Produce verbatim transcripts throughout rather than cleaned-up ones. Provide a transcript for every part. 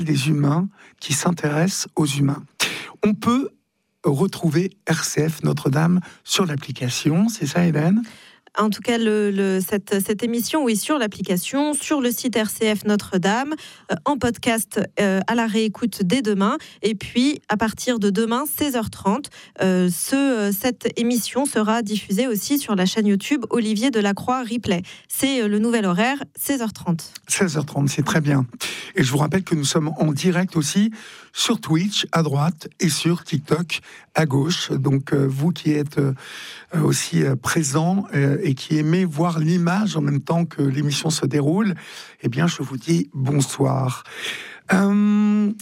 des humains qui s'intéressent aux humains. On peut retrouver R C F Notre-Dame sur l'application, c'est ça Hélène ? En tout cas, le, le, cette, cette émission, oui, sur l'application, sur le site R C F Notre-Dame, euh, en podcast euh, à la réécoute dès demain. Et puis, à partir de demain, seize heures trente, euh, ce, cette émission sera diffusée aussi sur la chaîne YouTube Olivier Delacroix Replay. C'est euh, le nouvel horaire, seize heures trente. seize heures trente, c'est très bien. Et je vous rappelle que nous sommes en direct aussi sur Twitch à droite et sur TikTok à gauche. Donc euh, vous qui êtes euh, aussi euh, présents euh, et qui aimez voir l'image en même temps que l'émission se déroule, eh bien je vous dis bonsoir. Euh,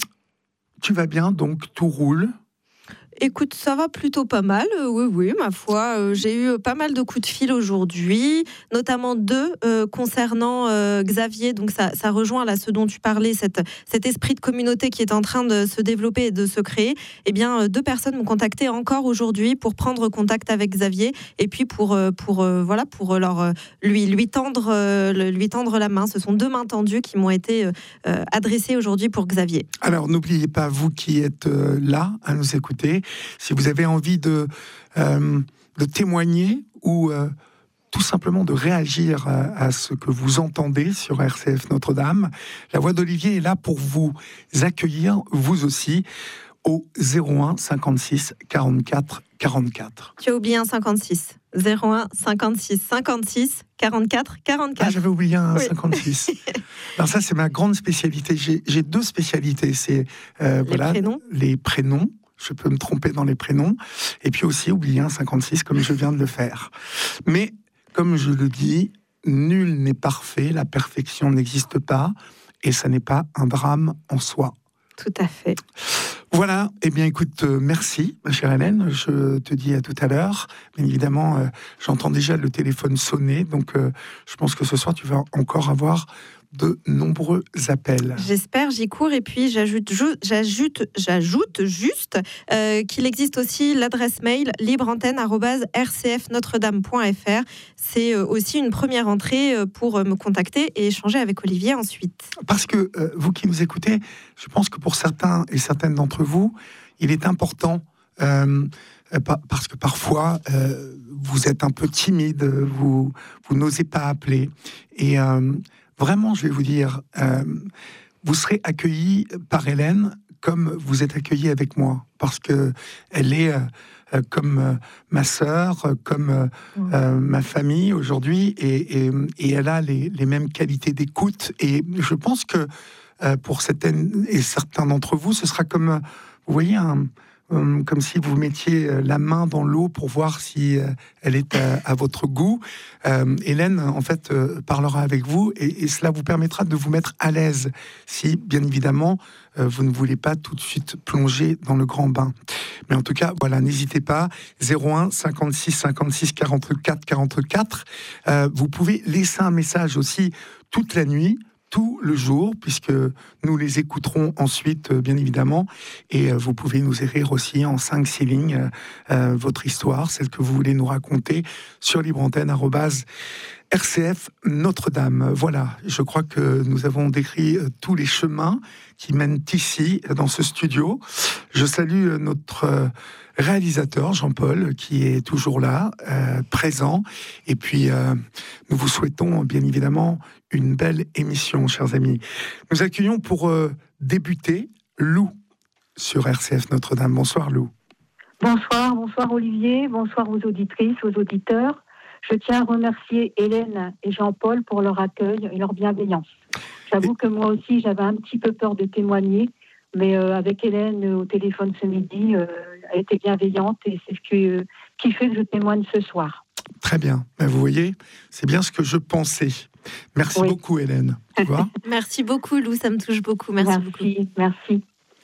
tu vas bien, donc tout roule ? Écoute, ça va plutôt pas mal, euh, oui, oui, ma foi. Euh, j'ai eu pas mal de coups de fil aujourd'hui, notamment deux euh, concernant euh, Xavier. Donc ça, ça rejoint là ce dont tu parlais, cette, cet esprit de communauté qui est en train de se développer et de se créer. Eh bien, euh, deux personnes m'ont contacté encore aujourd'hui pour prendre contact avec Xavier et puis pour, euh, pour, euh, voilà, pour leur, euh, lui, lui, tendre, euh, lui tendre la main. Ce sont deux mains tendues qui m'ont été euh, adressées aujourd'hui pour Xavier. Alors, n'oubliez pas, vous qui êtes euh, là à nous écouter, si vous avez envie de, euh, de témoigner ou euh, tout simplement de réagir à, à ce que vous entendez sur R C F Notre-Dame, la voix d'Olivier est là pour vous accueillir, vous aussi, au zéro un cinquante-six quarante-quatre quarante-quatre. Tu as oublié un cinquante-six. zéro un cinquante-six cinquante-six quarante-quatre quarante-quatre. Ah, j'avais oublié un oui. cinquante-six. Alors ça, c'est ma grande spécialité. J'ai, j'ai deux spécialités. C'est euh, les, voilà, prénoms. les prénoms. Je peux me tromper dans les prénoms. Et puis aussi oublier un cinquante-six, comme je viens de le faire. Mais, comme je le dis, nul n'est parfait. La perfection n'existe pas. Et ça n'est pas un drame en soi. Tout à fait. Voilà, eh bien écoute, euh, merci ma chère Hélène, je te dis à tout à l'heure. Bien évidemment, euh, j'entends déjà le téléphone sonner, donc euh, je pense que ce soir tu vas encore avoir de nombreux appels. J'espère, j'y cours. Et puis j'ajoute, j'ajoute, j'ajoute juste euh, qu'il existe aussi l'adresse mail libreantenne arobase r c f notre dame point f r. C'est euh, aussi une première entrée pour euh, me contacter et échanger avec Olivier ensuite. Parce que euh, vous qui nous écoutez, je pense que pour certains et certaines d'entre vous, il est important, euh, parce que parfois euh, vous êtes un peu timide, vous, vous n'osez pas appeler. Et euh, vraiment, je vais vous dire, euh, vous serez accueillis par Hélène comme vous êtes accueillis avec moi, parce que elle est euh, comme euh, ma sœur, comme euh, mmh. euh, ma famille aujourd'hui, et, et, et elle a les, les mêmes qualités d'écoute. Et je pense que euh, pour certaines et certains d'entre vous, ce sera comme, vous voyez, un comme si vous mettiez la main dans l'eau pour voir si elle est à, à votre goût. Euh, Hélène, en fait, euh, parlera avec vous et, et cela vous permettra de vous mettre à l'aise si, bien évidemment, euh, vous ne voulez pas tout de suite plonger dans le grand bain. Mais en tout cas, voilà, n'hésitez pas. zéro un cinquante-six cinquante-six quarante-quatre quarante-quatre. Euh, vous pouvez laisser un message aussi toute la nuit, tout le jour, puisque nous les écouterons ensuite, bien évidemment, et vous pouvez nous écrire aussi en cinq six lignes euh, votre histoire, celle que vous voulez nous raconter, sur libreantenne arobase R C F Notre-Dame. Voilà, je crois que nous avons décrit tous les chemins qui mènent ici, dans ce studio. Je salue notre réalisateur, Jean-Paul, qui est toujours là, euh, présent. Et puis, euh, nous vous souhaitons, bien évidemment, une belle émission, chers amis. Nous accueillons pour euh, débuter Lou sur R C F Notre-Dame. Bonsoir, Lou. Bonsoir, bonsoir Olivier, bonsoir aux auditrices, aux auditeurs. Je tiens à remercier Hélène et Jean-Paul pour leur accueil et leur bienveillance. J'avoue que moi aussi, j'avais un petit peu peur de témoigner, mais euh, avec Hélène au téléphone ce midi, euh, elle était bienveillante et c'est ce qui, euh, qui fait que je témoigne ce soir. Très bien. Ben, vous voyez, c'est bien ce que je pensais. Merci oui. beaucoup, Hélène. Tu vois merci beaucoup, Lou. Ça me touche beaucoup. Merci, merci beaucoup. Merci.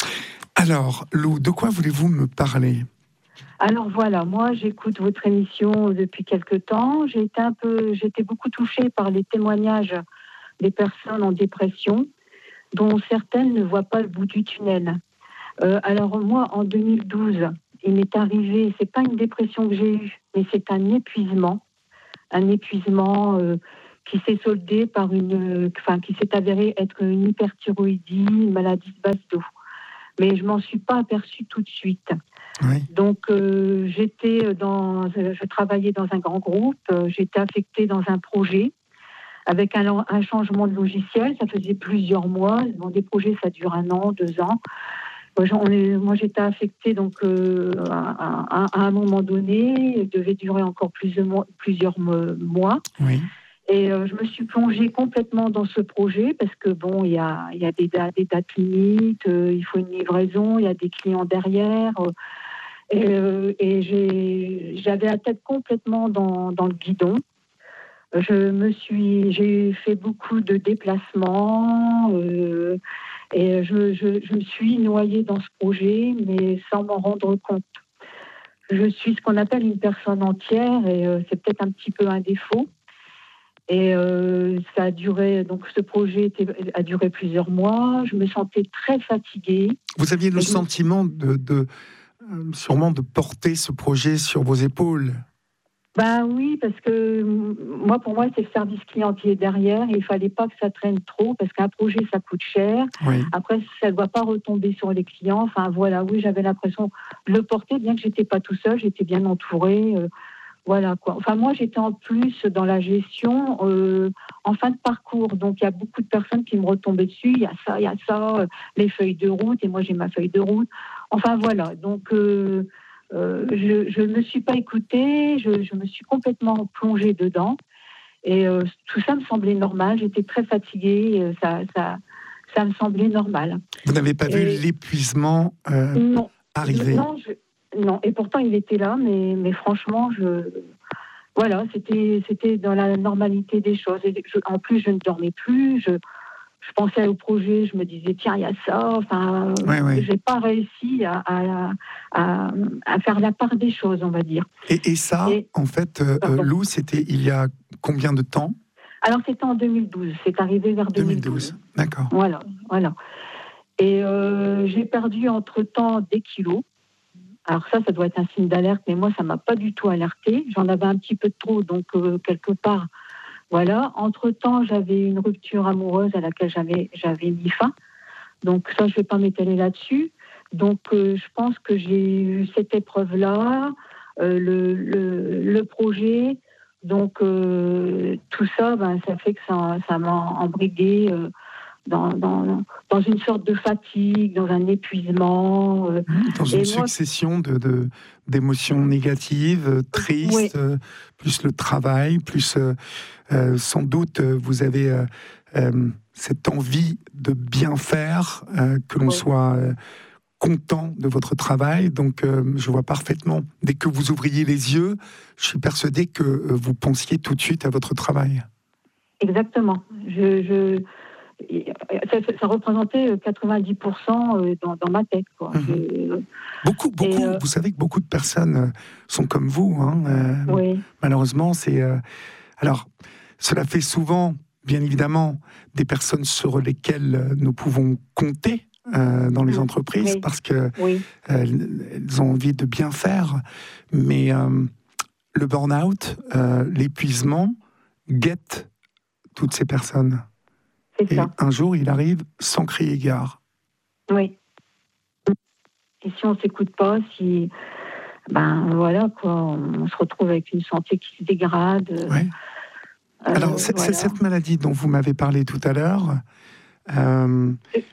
Alors, Lou, de quoi voulez-vous me parler ? Alors voilà, moi j'écoute votre émission depuis quelque temps. J'ai été un peu, j'étais beaucoup touchée par les témoignages des personnes en dépression, dont certaines ne voient pas le bout du tunnel. Euh, alors moi, en deux mille douze, il m'est arrivé, c'est pas une dépression que j'ai eue, mais c'est un épuisement, un épuisement euh, qui s'est soldée par une, enfin, qui s'est avérée être une hyperthyroïdie, une maladie de base d'eau. Mais je m'en suis pas aperçue tout de suite. Oui. Donc, euh, j'étais dans, je travaillais dans un grand groupe, euh, j'étais affectée dans un projet avec un, un changement de logiciel. Ça faisait plusieurs mois. Bon, des projets, ça dure un an, deux ans. Moi, j'en ai, moi j'étais affectée donc euh, à, à, à un moment donné. Il devait durer encore plusieurs, plusieurs mois. Oui. Et euh, je me suis plongée complètement dans ce projet parce que bon, il y a, il y a des, des dates limites, euh, il faut une livraison, il y a des clients derrière. Euh, et euh, et j'ai, j'avais la tête complètement dans, dans le guidon. Je me suis, j'ai fait beaucoup de déplacements euh, et je, je, je me suis noyée dans ce projet, mais sans m'en rendre compte. Je suis ce qu'on appelle une personne entière et euh, c'est peut-être un petit peu un défaut. Et euh, ça a duré, donc ce projet était, a duré plusieurs mois. Je me sentais très fatiguée. Vous aviez le et sentiment de, de euh, sûrement de porter ce projet sur vos épaules. Ben oui, parce que moi, pour moi, c'est le service client qui est derrière. Il fallait pas que ça traîne trop, parce qu'un projet, ça coûte cher. Oui. Après, ça ne doit pas retomber sur les clients. Enfin, voilà, oui, j'avais l'impression de le porter, bien que j'étais pas tout seul, j'étais bien entourée. Euh, voilà, quoi. Enfin, moi, j'étais en plus dans la gestion euh, en fin de parcours. Donc, il y a beaucoup de personnes qui me retombaient dessus. Il y a ça, il y a ça, euh, les feuilles de route. Et moi, j'ai ma feuille de route. Enfin, voilà. Donc... Euh, Euh, je ne me suis pas écoutée, je, je me suis complètement plongée dedans et euh, tout ça me semblait normal, j'étais très fatiguée, euh, ça, ça, ça me semblait normal. Vous n'avez pas et vu l'épuisement euh, non, arriver? Non, je, non, et pourtant il était là, mais, mais franchement, je, voilà, c'était, c'était dans la normalité des choses. Et je, en plus, je ne dormais plus, je, je pensais au projet, je me disais, tiens, il y a ça. Enfin, ouais, ouais. je n'ai pas réussi à, à, à, à faire la part des choses, on va dire. Et, et ça, et, en fait, euh, Lou, c'était il y a combien de temps? Alors, c'était en deux mille douze. C'est arrivé vers deux mille douze. deux mille douze, d'accord. Voilà, voilà. Et euh, j'ai perdu entre-temps des kilos. Alors ça, ça doit être un signe d'alerte, mais moi, ça ne m'a pas du tout alertée. J'en avais un petit peu trop, donc euh, quelque part... Voilà. Entre-temps, j'avais une rupture amoureuse à laquelle j'avais, j'avais mis fin. Donc ça, je ne vais pas m'étaler là-dessus. Donc euh, je pense que j'ai eu cette épreuve-là, euh, le, le, le projet. Donc euh, tout ça, ben, ça fait que ça, ça m'a embriguée euh, dans, dans, dans une sorte de fatigue, dans un épuisement. Euh, dans une moi, succession de, de, d'émotions négatives, euh, tristes, oui. euh, plus le travail, plus... Euh, Euh, sans doute, euh, vous avez euh, euh, cette envie de bien faire, euh, que l'on oui. soit euh, content de votre travail. Donc, euh, je vois parfaitement, dès que vous ouvriez les yeux, je suis persuadé que euh, vous pensiez tout de suite à votre travail. Exactement. Je, je, ça, ça représentait quatre-vingt-dix pour cent dans, dans ma tête. Quoi. Mmh. Je, beaucoup, beaucoup. Euh, vous savez que beaucoup de personnes sont comme vous. Hein, euh, oui. Malheureusement, c'est... Euh, alors, cela fait souvent, bien évidemment, des personnes sur lesquelles nous pouvons compter euh, dans les entreprises oui. parce qu'elles oui. euh, elles ont envie de bien faire. Mais euh, le burn-out, euh, l'épuisement, guette toutes ces personnes. C'est Et ça. un jour, il arrive sans crier gare. Oui. Et si on ne s'écoute pas, si... Ben voilà, quoi, on se retrouve avec une santé qui se dégrade. Ouais. Alors, euh, c'est, voilà. c'est cette maladie dont vous m'avez parlé tout à l'heure, euh,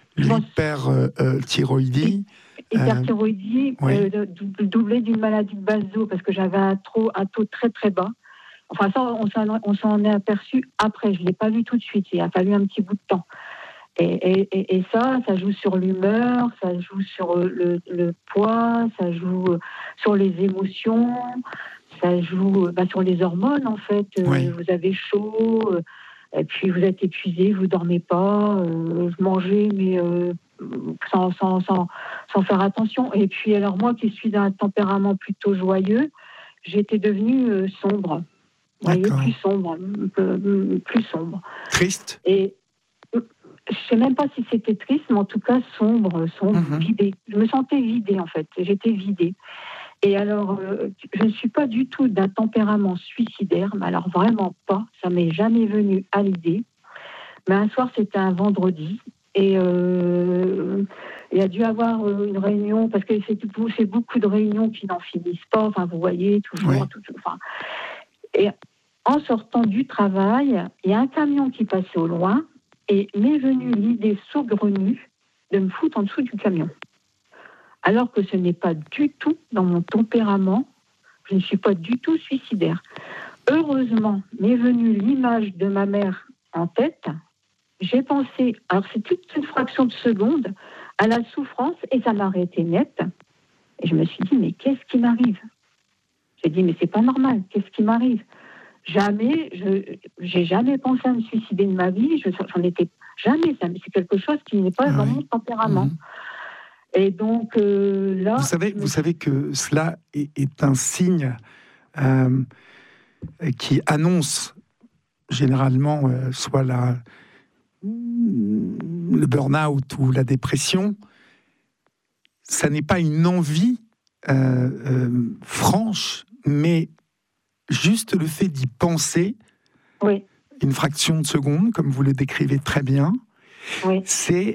l'hyperthyroïdie. Hyperthyroïdie, euh, oui. euh, doublée d'une maladie de base d'eau, parce que j'avais un, trop, un taux très très bas. Enfin, ça, on s'en, on s'en est aperçu après, je ne l'ai pas vu tout de suite, il a fallu un petit bout de temps. Et, et, et ça, ça joue sur l'humeur, ça joue sur le, le poids, ça joue sur les émotions, ça joue bah, sur les hormones en fait. Oui. Euh, vous avez chaud, euh, et puis vous êtes épuisé, vous dormez pas, euh, vous mangez mais euh, sans, sans, sans, sans faire attention. Et puis alors moi qui suis d'un tempérament plutôt joyeux, j'étais devenue euh, sombre. Vous voyez, plus sombre, euh, plus sombre. Triste. Et je ne sais même pas si c'était triste, mais en tout cas sombre, sombre, mm-hmm. vidée. Je me sentais vidée en fait, j'étais vidée. Et alors, euh, je ne suis pas du tout d'un tempérament suicidaire, mais alors vraiment pas. Ça m'est jamais venu à l'idée. Mais un soir, c'était un vendredi, et euh, il y a dû avoir une réunion, parce que c'est, c'est beaucoup de réunions qui n'en finissent pas. Enfin, vous voyez, toujours. Oui. Tout, tout, enfin. Et en sortant du travail, il y a un camion qui passait au loin, et m'est venue l'idée saugrenue de me foutre en dessous du camion. Alors que ce n'est pas du tout dans mon tempérament, je ne suis pas du tout suicidaire. Heureusement, m'est venue l'image de ma mère en tête. J'ai pensé, alors c'est toute une fraction de seconde, à la souffrance, et ça m'a arrêté net. Et je me suis dit, mais qu'est-ce qui m'arrive ? J'ai dit, mais c'est pas normal, qu'est-ce qui m'arrive ? Jamais, je j'ai jamais pensé à me suicider de ma vie, je, j'en étais jamais, c'est quelque chose qui n'est pas ah dans oui. mon tempérament. Mmh. Et donc euh, là... Vous savez, vous savez que cela est, est un signe euh, qui annonce généralement euh, soit la, le burn-out ou la dépression. Ça n'est pas une envie euh, euh, franche, mais juste le fait d'y penser, oui. une fraction de seconde, comme vous le décrivez très bien, oui. c'est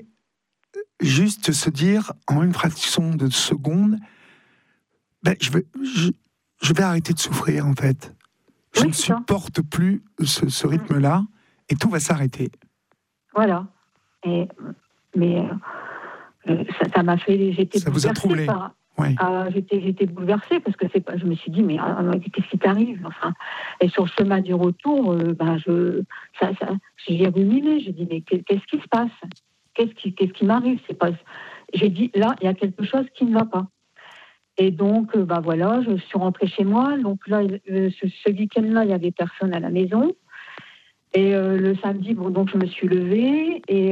juste se dire, en une fraction de seconde, ben, je, vais, je, je vais arrêter de souffrir, en fait. Je oui, ne supporte plus ce, ce rythme-là, et tout va s'arrêter. Voilà. Et, mais euh, ça, ça m'a fait... J'étais ça vous a troublé par, oui. euh, j'étais, j'étais bouleversée, parce que c'est pas, je me suis dit, mais euh, qu'est-ce qui t'arrive enfin, et sur le chemin du retour, euh, ben, je, ça, ça, j'ai ruminé, j'ai dit, mais qu'est-ce qui se passe ? Qu'est-ce qui, qu'est-ce qui m'arrive ? C'est pas... J'ai dit, là, il y a quelque chose qui ne va pas. Et donc, euh, ben voilà, je suis rentrée chez moi. Donc là, euh, ce, ce week-end-là, il n'y avait personne à la maison. Et euh, le samedi, bon, donc je me suis levée et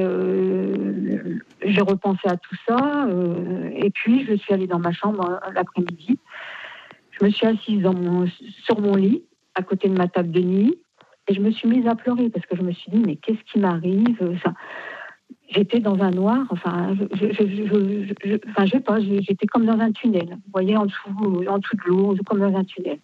euh, j'ai repensé à tout ça. Euh, et puis, je suis allée dans ma chambre euh, l'après-midi. Je me suis assise dans mon, sur mon lit, à côté de ma table de nuit. Et je me suis mise à pleurer parce que je me suis dit, mais qu'est-ce qui m'arrive ? Enfin, j'étais dans un noir, enfin, je, je, je, je, je, enfin, je sais pas, j'étais comme dans un tunnel. Vous voyez, en dessous, en dessous de l'eau, comme dans un tunnel.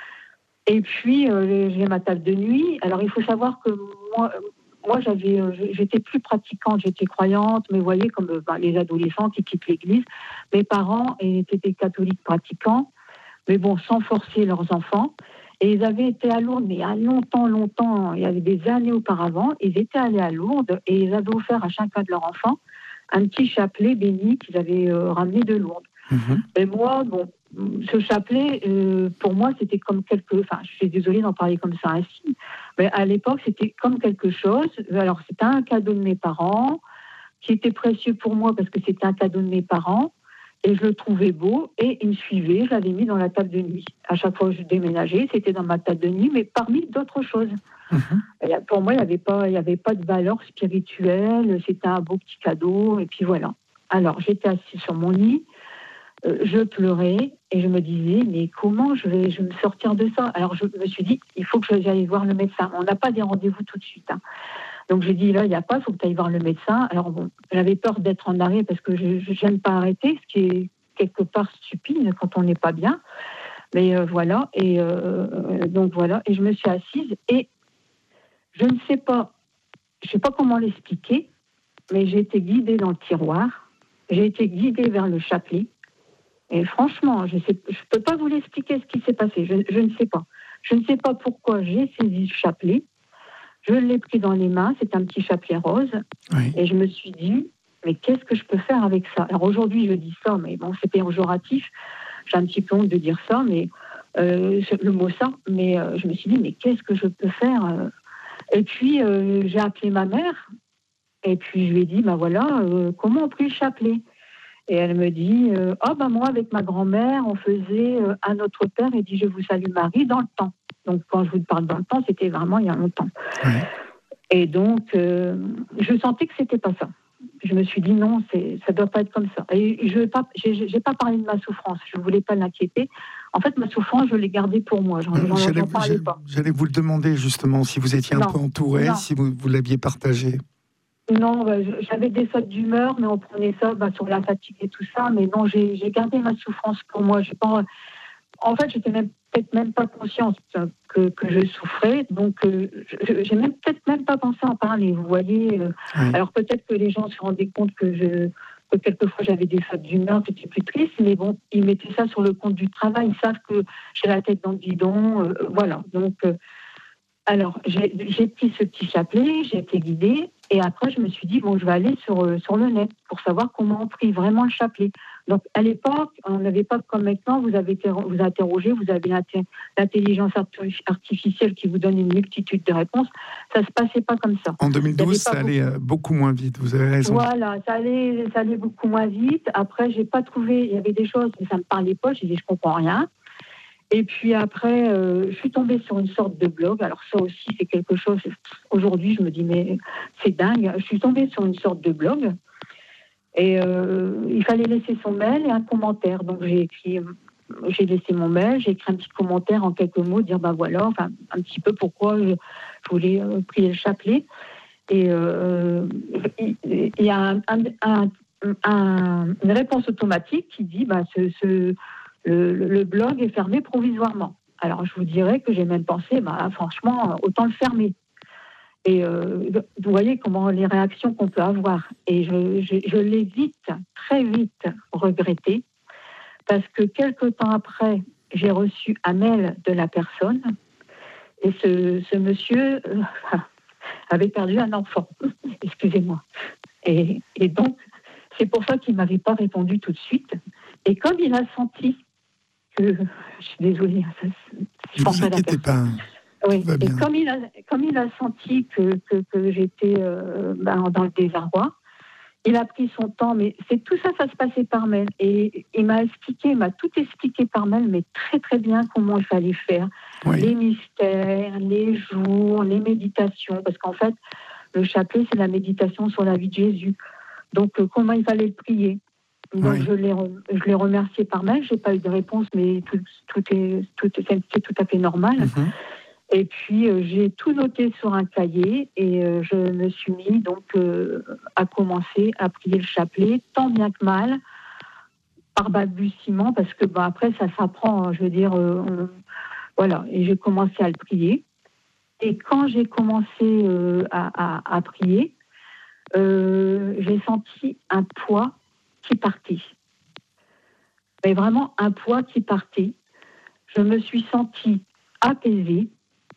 Et puis, euh, j'ai ma table de nuit. Alors, il faut savoir que moi, moi j'avais, j'étais plus pratiquante, j'étais croyante, mais vous voyez, comme ben, les adolescents qui quittent l'église, mes parents étaient des catholiques pratiquants, mais bon, sans forcer leurs enfants. Et ils avaient été à Lourdes, mais il y a longtemps, longtemps, il y avait des années auparavant, ils étaient allés à Lourdes et ils avaient offert à chacun de leurs enfants un petit chapelet béni qu'ils avaient euh, ramené de Lourdes. Mmh. Et moi, bon, ce chapelet, euh, pour moi, c'était comme quelque... Enfin, je suis désolée d'en parler comme ça ainsi, mais à l'époque, c'était comme quelque chose. Alors, c'était un cadeau de mes parents, qui était précieux pour moi parce que c'était un cadeau de mes parents. Et je le trouvais beau, et il me suivait, je l'avais mis dans la table de nuit. À chaque fois que je déménageais, c'était dans ma table de nuit, mais parmi d'autres choses. Mmh. Pour moi, il n'y avait pas, il n'y avait pas de valeur spirituelle, c'était un beau petit cadeau, et puis voilà. Alors, j'étais assise sur mon lit, euh, je pleurais, et je me disais, mais comment je vais, je vais me sortir de ça ? Alors, je me suis dit, il faut que j'aille voir le médecin. On n'a pas des rendez-vous tout de suite, hein. Donc j'ai dit, là, il n'y a pas, il faut que tu ailles voir le médecin. Alors bon, j'avais peur d'être en arrêt parce que je n'aime pas arrêter, ce qui est quelque part stupide quand on n'est pas bien. Mais euh, voilà, et euh, donc voilà, et je me suis assise et je ne sais pas, je ne sais pas comment l'expliquer, mais j'ai été guidée dans le tiroir, j'ai été guidée vers le chapelet. Et franchement, je ne peux pas vous l'expliquer ce qui s'est passé, je, je ne sais pas. Je ne sais pas pourquoi j'ai saisi le chapelet. Je l'ai pris dans les mains, c'est un petit chapelet rose, oui. Et je me suis dit, mais qu'est-ce que je peux faire avec ça ? Alors aujourd'hui, je dis ça, mais bon, c'est péjoratif, j'ai un petit peu honte de dire ça, mais euh, le mot ça, mais euh, je me suis dit, mais qu'est-ce que je peux faire ? Et puis, euh, j'ai appelé ma mère, et puis je lui ai dit, ben voilà, euh, comment on prit le chapelet ? Et elle me dit, euh, ah ben moi, avec ma grand-mère, on faisait euh, à notre père, et dit, je vous salue Marie, dans le temps. Donc, quand je vous parle dans le temps, c'était vraiment il y a longtemps. Oui. Et donc, euh, je sentais que c'était pas ça. Je me suis dit, non, c'est, ça doit pas être comme ça. Et je n'ai pas, j'ai, j'ai pas parlé de ma souffrance. Je voulais pas l'inquiéter. En fait, ma souffrance, je l'ai gardée pour moi. J'en, j'en, j'allais, j'en parlais j'allais, pas. J'allais vous le demander, justement, si vous étiez un non. peu entouré, non. si vous, vous l'aviez partagé. Non, bah, j'avais des sautes d'humeur, mais on prenait ça bah, sur la fatigue et tout ça. Mais non, j'ai, j'ai gardé ma souffrance pour moi. J'ai pas... en fait, j'étais même, peut-être même pas consciente que, que je souffrais, donc euh, je, j'ai même, peut-être même pas pensé à en parler, vous voyez. Euh, Oui. Alors peut-être que les gens se rendaient compte que, je, que quelquefois j'avais des fautes d'humeur, que j'étais plus triste, mais bon, ils mettaient ça sur le compte du travail, ils savent que j'ai la tête dans le guidon, euh, voilà. Donc, euh, alors, j'ai, j'ai pris ce petit chapelet, j'ai été guidée, et après, je me suis dit, bon, je vais aller sur, euh, sur le net pour savoir comment on prie vraiment le chapelet. Donc, à l'époque, on n'avait pas comme maintenant, vous avez été, vous interrogé, vous avez l'inté- l'intelligence arti- artificielle qui vous donne une multitude de réponses. Ça ne se passait pas comme ça. En deux mille douze, Il y avait ça pas allait beaucoup- euh, beaucoup moins vite, vous avez raison. Voilà, ça allait, ça allait beaucoup moins vite. Après, j'ai pas trouvé, il y avait des choses, mais ça me parlait pas, j'ai dit, je comprends rien. Et puis après, euh, je suis tombée sur une sorte de blog. Alors ça aussi, c'est quelque chose, aujourd'hui, je me dis, mais c'est dingue. Je suis tombée sur une sorte de blog. Et euh, il fallait laisser son mail et un commentaire. Donc j'ai écrit, j'ai laissé mon mail, j'ai écrit un petit commentaire en quelques mots, dire ben voilà, enfin un petit peu pourquoi je, je voulais euh, prier le chapelet. Et euh, il y a un, un, un, un, une réponse automatique qui dit ben ce, ce, le, le blog est fermé provisoirement. Alors je vous dirais que j'ai même pensé, ben, franchement, autant le fermer. Et euh, vous voyez comment les réactions qu'on peut avoir. Et je, je, je l'ai vite, très vite regretté, parce que quelques temps après, j'ai reçu un mail de la personne, et ce, ce monsieur euh, avait perdu un enfant. Excusez-moi. Et, et donc, c'est pour ça qu'il ne m'avait pas répondu tout de suite. Et comme il a senti que... Je suis désolée. Ça, je Ne pense vous à la inquiétez personne. pas. Oui, Tout va et bien. comme il a, comme il a senti que, que, que j'étais euh, ben, dans le désarroi, il a pris son temps, mais c'est tout ça, ça se passait par mail. Et il m'a expliqué, il m'a tout expliqué par mail, mais très très bien comment il fallait faire. Oui. Les mystères, les jours, les méditations, parce qu'en fait, le chapelet, c'est la méditation sur la vie de Jésus. Donc, euh, comment il fallait le prier. Donc, Oui. je, l'ai, je l'ai remercié par mail, je n'ai pas eu de réponse, mais tout, tout, est, tout, c'est, c'est tout à fait normal. Mm-hmm. Et puis, euh, j'ai tout noté sur un cahier et euh, je me suis mis donc euh, à commencer à prier le chapelet, tant bien que mal, par balbutiement, parce que bah, après, ça s'apprend, hein, je veux dire, euh, on, voilà. Et j'ai commencé à le prier. Et quand j'ai commencé euh, à, à, à prier, euh, j'ai senti un poids qui partait. Mais vraiment un poids qui partait. Je me suis sentie apaisée.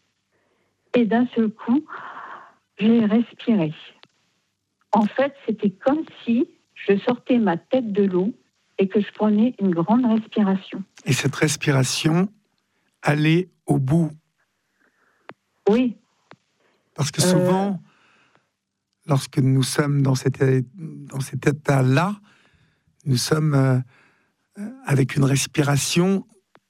Et d'un seul coup, j'ai respiré. En fait, c'était comme si je sortais ma tête de l'eau et que je prenais une grande respiration. Et cette respiration allait au bout. Oui. Parce que souvent, euh... lorsque nous sommes dans cet, dans cet état-là, nous sommes euh, avec une respiration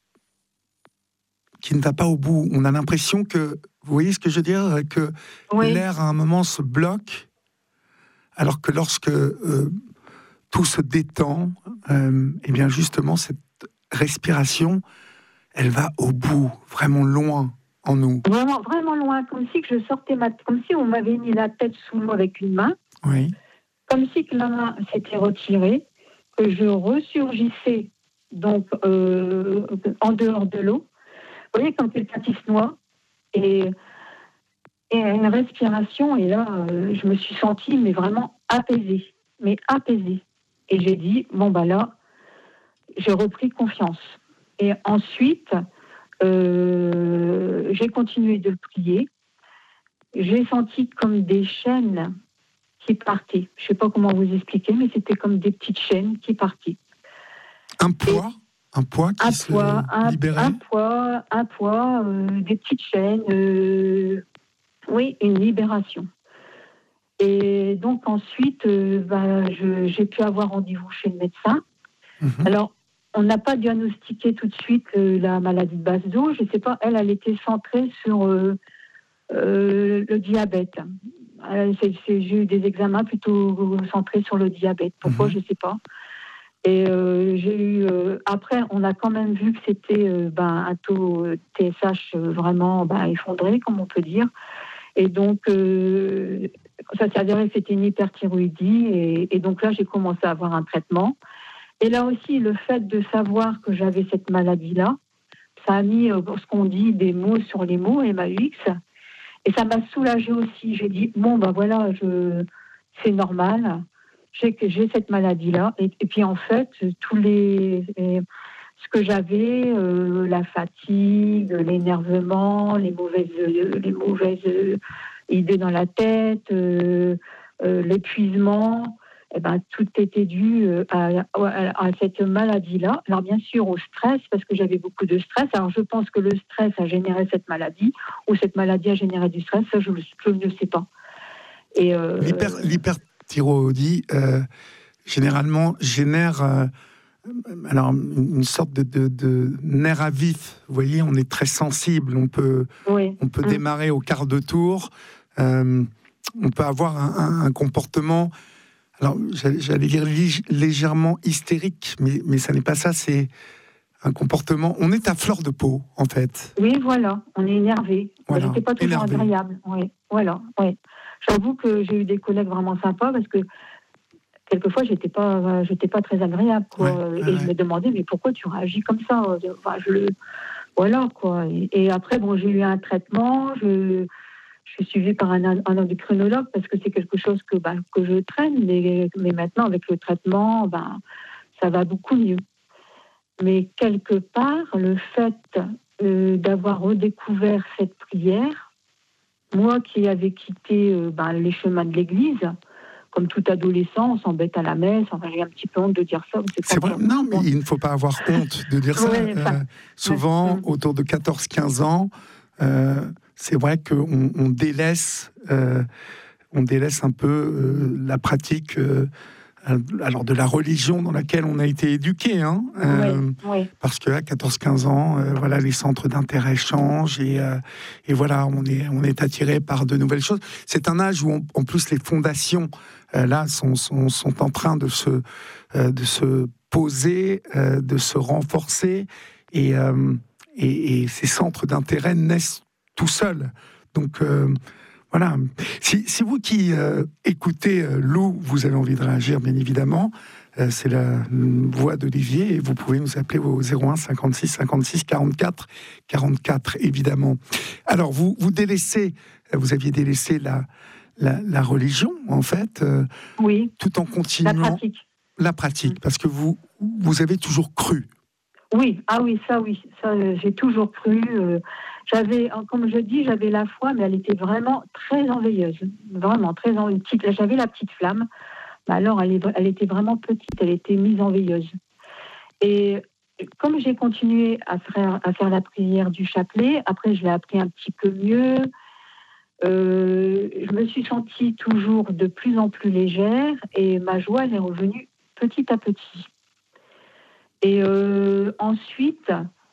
qui ne va pas au bout. On a l'impression que, vous voyez ce que je veux dire, que oui. L'air à un moment se bloque, alors que lorsque euh, tout se détend, euh, et bien justement cette respiration, elle va au bout, vraiment loin en nous. Vraiment, vraiment loin, comme si que je sortais ma, comme si on m'avait mis la tête sous l'eau avec une main, oui. Comme si que la main s'était retirée, que je ressurgissais donc euh, en dehors de l'eau. Vous voyez, quand quelqu'un qui se noie, et, et une respiration, et là, euh, je me suis sentie, mais vraiment apaisée, mais apaisée. Et j'ai dit, bon, bah là, j'ai repris confiance. Et ensuite, euh, j'ai continué de prier. J'ai senti comme des chaînes qui partaient. Je ne sais pas comment vous expliquer, mais c'était comme des petites chaînes qui partaient. Un poids et Un poids qui un se poids, un, libérait Un poids, un poids euh, des petites chaînes. Euh, oui, une libération. Et donc ensuite, euh, bah, je, j'ai pu avoir rendez-vous chez le médecin. Mm-hmm. Alors, on n'a pas diagnostiqué tout de suite euh, la maladie de base d'eau. Je ne sais pas, elle, elle était centrée sur euh, euh, le diabète. Euh, c'est, c'est, j'ai eu des examens plutôt centrés sur le diabète. Pourquoi, mm-hmm. je ne sais pas. Et euh, j'ai eu. Euh, après, on a quand même vu que c'était euh, ben, un taux T S H vraiment ben, effondré, comme on peut dire. Et donc, euh, ça s'est avéré que c'était une hyperthyroïdie. Et, et donc là, j'ai commencé à avoir un traitement. Et là aussi, le fait de savoir que j'avais cette maladie-là, ça a mis, euh, ce qu'on dit, des mots sur les mots, M A U X. Et ça m'a soulagée aussi. J'ai dit, bon, ben voilà, je, c'est normal. J'ai, j'ai cette maladie-là. Et, et puis, en fait, tous les... les ce que j'avais, euh, la fatigue, l'énervement, les mauvaises, les mauvaises idées dans la tête, euh, euh, l'épuisement, eh ben, tout était dû à, à, à cette maladie-là. Alors bien sûr au stress, parce que j'avais beaucoup de stress. Alors je pense que le stress a généré cette maladie, ou cette maladie a généré du stress, ça je, je ne sais pas. Et euh, L'hyper, l'hyperthyroïdie, euh, généralement, génère... Euh, alors, une sorte de, de, de nerf à vif. Vous voyez, on est très sensible. On peut, oui. on peut mmh. démarrer au quart de tour. Euh, on peut avoir un, un, un comportement, alors j'allais, j'allais dire légèrement hystérique, mais, mais ça n'est pas ça. C'est un comportement. On est à fleur de peau, en fait. Oui, voilà. On est énervé. Voilà. Je n'étais pas toujours énervé. Agréable. Oui, voilà. Oui. J'avoue que j'ai eu des collègues vraiment sympas parce que quelquefois, j'étais pas, j'étais pas très agréable, quoi. Ouais, et ouais. Je me demandais, mais pourquoi tu réagis comme ça? Enfin, je, voilà, quoi. Et, et après, bon, j'ai eu un traitement. Je, je suis suivie par un, un endocrinologue parce que c'est quelque chose que, bah, que je traîne. Mais, mais maintenant, avec le traitement, bah, ça va beaucoup mieux. Mais quelque part, le fait euh, d'avoir redécouvert cette prière, moi qui avais quitté euh, bah, les chemins de l'Église. Comme tout adolescent, on s'embête à la messe. Enfin, j'ai un petit peu honte de dire ça. C'est, c'est vrai. Non, mais il ne faut pas avoir honte de dire ça. Ouais, euh, souvent, ouais. autour de quatorze quinze ans, euh, c'est vrai qu'on on délaisse, euh, on délaisse un peu euh, la pratique euh, alors de la religion dans laquelle on a été éduqué. Hein, euh, ouais, ouais. Parce qu'à quatorze quinze ans, euh, voilà, les centres d'intérêt changent et, euh, et voilà, on est, on est attiré par de nouvelles choses. C'est un âge où, on, en plus, les fondations Euh, là, sont, sont, sont en train de se, euh, de se poser, euh, de se renforcer, et, euh, et, et ces centres d'intérêt naissent tout seuls. Donc, euh, voilà. Si, si vous qui euh, écoutez euh, Lou, vous avez envie de réagir, bien évidemment, euh, c'est la voix d'Olivier, et vous pouvez nous appeler au zéro un cinquante-six cinquante-six quarante-quatre quarante-quatre, évidemment. Alors, vous, vous délaissez, vous aviez délaissé la... La, la religion, en fait, euh, oui. tout en continuant la pratique. La pratique, parce que vous, vous avez toujours cru. Oui, ah oui, ça, oui, ça, euh, j'ai toujours cru. Euh, j'avais, comme je dis, j'avais la foi, mais elle était vraiment très enveilleuse, vraiment très en, petite. J'avais la petite flamme, mais alors elle, est, elle était vraiment petite, elle était mise en veilleuse. Et comme j'ai continué à faire, à faire la prière du chapelet, après je l'ai appris un petit peu mieux. Euh, je me suis sentie toujours de plus en plus légère et ma joie elle est revenue petit à petit. Et euh, ensuite,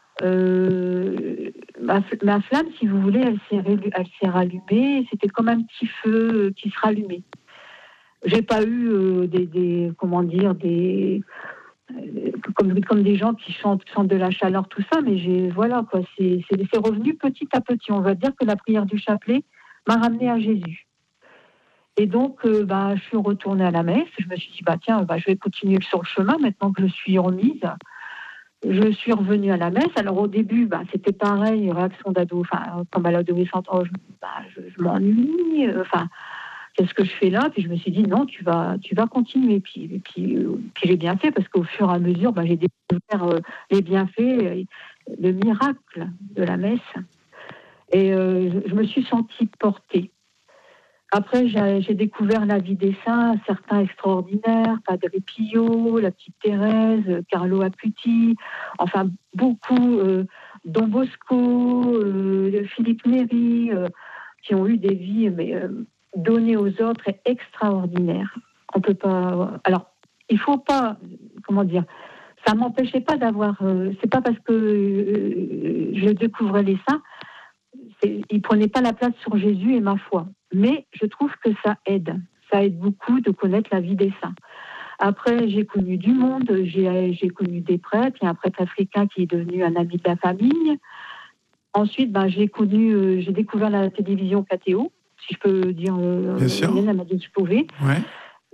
euh, ma, ma flamme, si vous voulez, elle s'est, elle s'est rallumée. C'était comme un petit feu qui se rallumait. J'ai pas eu euh, des, des, comment dire, des euh, comme, comme des gens qui chantent, chantent de la chaleur, tout ça. Mais j'ai, voilà quoi, c'est, c'est, c'est revenu petit à petit. On va dire que la prière du chapelet m'a ramenée à Jésus. Et donc, euh, bah, je suis retournée à la messe. Je me suis dit, bah, tiens, bah, je vais continuer sur le chemin maintenant que je suis remise. Je suis revenue à la messe. Alors, au début, bah, c'était pareil, réaction d'ado, enfin, comme à l'adolescente, oh, je, bah, je, je m'ennuie, enfin, qu'est-ce que je fais là? Puis je me suis dit, non, tu vas, tu vas continuer. Puis, et puis, euh, puis j'ai bien fait, parce qu'au fur et à mesure, bah, j'ai découvert euh, les bienfaits, euh, le miracle de la messe. Et euh, je, je me suis sentie portée. Après, j'ai, j'ai découvert la vie des saints, certains extraordinaires, Padre Pio, la petite Thérèse, Carlo Acuti, enfin beaucoup, euh, Don Bosco, euh, Philippe Néri, euh, qui ont eu des vies mais, euh, données aux autres et extraordinaires. On peut pas. Alors, il faut pas, comment dire, ça m'empêchait pas d'avoir. Euh, c'est pas parce que euh, je découvrais les saints, c'est, ils prenaient pas la place sur Jésus et ma foi. Mais je trouve que ça aide. Ça aide beaucoup de connaître la vie des saints. Après, j'ai connu du monde, j'ai, j'ai connu des prêtres. Il y a un prêtre africain qui est devenu un ami de la famille. Ensuite, ben, j'ai connu, euh, j'ai découvert la télévision K T O, si je peux dire. Euh, Bien sûr. Elle m'a dit que je pouvais. Ouais.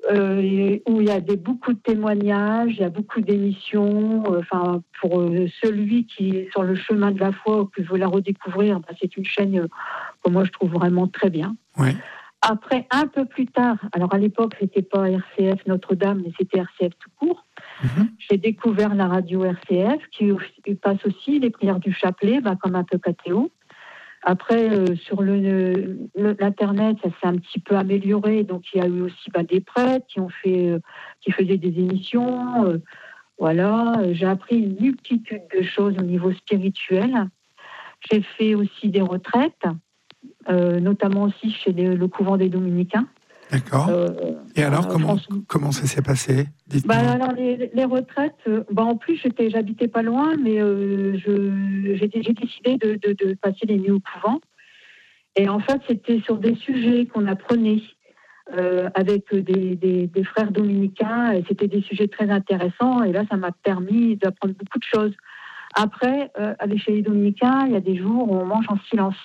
euh, où il y a des, beaucoup de témoignages, il y a beaucoup d'émissions. Enfin, euh, pour euh, celui qui est sur le chemin de la foi ou qui veut la redécouvrir, ben, c'est une chaîne euh, que moi je trouve vraiment très bien. Ouais. Après, un peu plus tard, alors à l'époque, c'était pas R C F Notre-Dame, mais c'était R C F tout court. Mm-hmm. J'ai découvert la radio R C F qui passe aussi les prières du chapelet, ben, comme un peu K T O. Après, euh, sur le, le, l'Internet, ça s'est un petit peu amélioré. Donc, il y a eu aussi ben, des prêtres qui, ont fait, euh, qui faisaient des émissions. Euh, voilà, j'ai appris une multitude de choses au niveau spirituel. J'ai fait aussi des retraites, euh, notamment aussi chez les, le couvent des Dominicains. D'accord. Euh, Et alors, euh, comment, France... comment ça s'est passé? Dites-moi. Bah, alors, les, les retraites, euh, bah, en plus, j'étais, j'habitais pas loin, mais euh, je, j'ai, j'ai décidé de, de, de passer les nuits au couvent. Et en fait, c'était sur des sujets qu'on apprenait euh, avec des, des, des frères dominicains, et c'était des sujets très intéressants. Et là, ça m'a permis d'apprendre beaucoup de choses. Après, euh, avec chez les dominicains, il y a des jours où on mange en silence.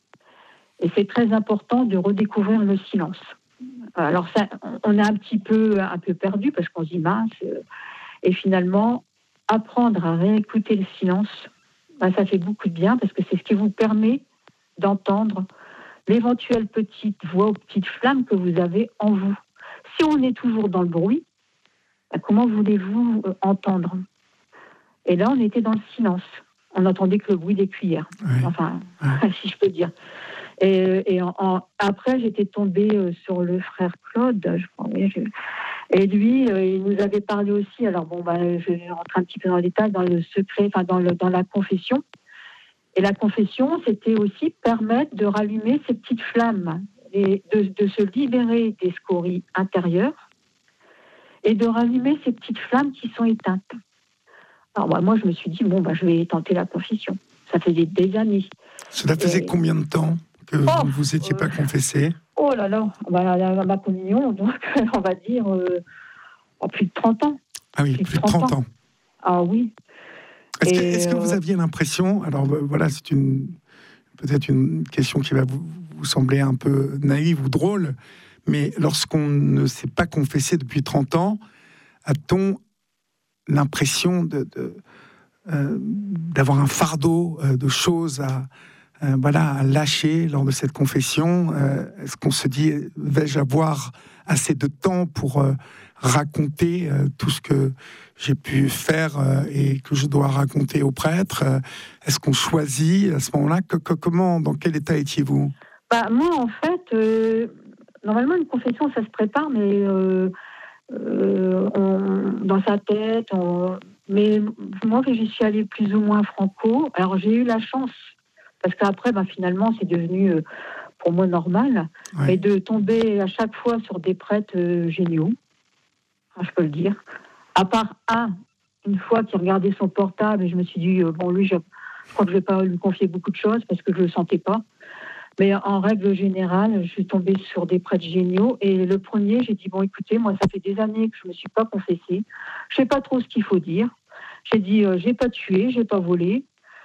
Et c'est très important de redécouvrir le silence. Alors, ça, on est un petit peu, un peu perdu parce qu'on se dit mince. Et finalement, apprendre à réécouter le silence, ben, ça fait beaucoup de bien parce que c'est ce qui vous permet d'entendre l'éventuelle petite voix ou petite flamme que vous avez en vous. Si on est toujours dans le bruit, ben, comment voulez-vous entendre? Et là, on était dans le silence. On n'entendait que le bruit des cuillères. Oui. Enfin, oui. Si je peux dire. Et, et en, en, après, j'étais tombée euh, sur le frère Claude, je crois. Oui, je, et lui, euh, il nous avait parlé aussi. Alors bon, bah, je vais rentrer un petit peu dans le détail, dans le secret, enfin dans, le, dans la confession. Et la confession, c'était aussi permettre de rallumer ces petites flammes, et de, de se libérer des scories intérieures et de rallumer ces petites flammes qui sont éteintes. Alors bah, moi, je me suis dit bon, bah, je vais tenter la confession. Ça faisait des années. Cela faisait et... combien de temps que oh, vous n'étiez euh, pas confessé? Oh là là, bah, la, la, ma communion, donc on va dire euh, oh, plus de trente ans. Ah oui, plus, plus de trente, trente ans. ans. Ah oui. Est-ce, que, est-ce que vous aviez l'impression, alors voilà, c'est une, peut-être une question qui va vous, vous sembler un peu naïve ou drôle, mais lorsqu'on ne s'est pas confessé depuis trente ans, a-t-on l'impression de, de, euh, d'avoir un fardeau euh, de choses à... Euh, voilà, à lâcher lors de cette confession? euh, Est-ce qu'on se dit, vais-je avoir assez de temps pour euh, raconter euh, tout ce que j'ai pu faire euh, et que je dois raconter au prêtre? euh, Est-ce qu'on choisit à ce moment-là que, que, comment, dans quel état étiez-vous? Bah, moi, en fait, euh, normalement, une confession, ça se prépare, mais euh, euh, on, dans sa tête. On, mais moi, j'y suis allée plus ou moins franco. Alors, j'ai eu la chance. Parce qu'après, ben, finalement, c'est devenu, euh, pour moi, normal. Ouais. Et de tomber à chaque fois sur des prêtres euh, géniaux, enfin, je peux le dire. À part un, une fois, qui regardait son portable, et je me suis dit, euh, bon, lui, je, je crois que je ne vais pas lui confier beaucoup de choses, parce que je ne le sentais pas. Mais en règle générale, je suis tombée sur des prêtres géniaux. Et le premier, j'ai dit, bon, écoutez, moi, ça fait des années que je ne me suis pas confessée. Je ne sais pas trop ce qu'il faut dire. J'ai dit, euh, je n'ai pas tué, je n'ai pas volé.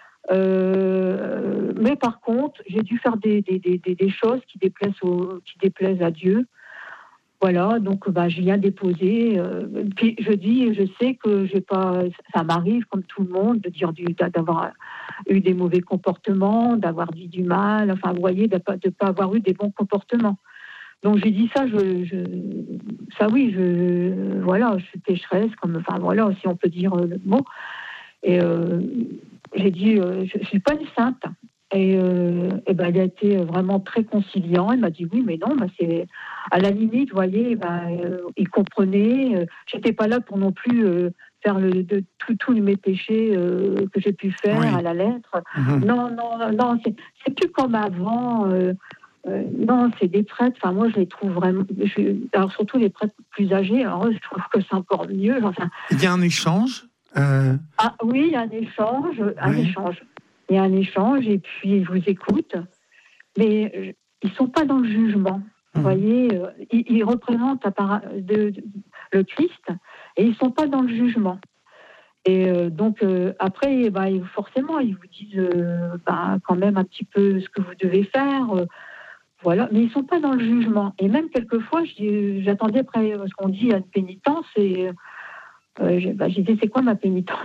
Euh, mais par contre, j'ai dû faire des, des, des, des choses qui déplaisent, au, qui déplaisent à Dieu. Voilà, donc bah, je viens déposer. Euh, puis je dis, je sais que j'ai pas, ça m'arrive comme tout le monde de dire du, d'avoir eu des mauvais comportements, d'avoir dit du mal. Enfin, vous voyez, de pas, de pas avoir eu des bons comportements. Donc j'ai dit ça, je, je ça oui, je, voilà, je suis pécheresse, comme, enfin voilà, si on peut dire le mot. Et euh, j'ai dit, euh, je ne suis pas une sainte. Et, euh, et ben, il a été vraiment très conciliant. Il m'a dit, oui, mais non, ben, c'est à la limite, vous voyez, ben, euh, il comprenait. Euh, je n'étais pas là pour non plus euh, faire le, de, tous mes péchés euh, que j'ai pu faire oui. à la lettre. Mm-hmm. Non, non, non, c'est, c'est plus comme avant. Euh, euh, non, c'est des prêtres. Enfin, moi, je les trouve vraiment. Je, alors, surtout les prêtres plus âgés, alors, je trouve que c'est encore mieux. Enfin, il y a un échange Euh... Ah oui, il y a un échange, un oui. échange. Il y a un échange et puis ils vous écoutent, mais euh, ils sont pas dans le jugement. Mmh. Vous voyez, euh, ils, ils représentent appara- de, de, le Christ et ils sont pas dans le jugement. Et euh, donc euh, après, bah, forcément, ils vous disent euh, bah, quand même un petit peu ce que vous devez faire. Euh, Voilà, mais ils sont pas dans le jugement. Et même quelquefois, je- j'attendais après ce qu'on dit à une pénitence et euh, je, bah, j'ai dit c'est quoi ma pénitence?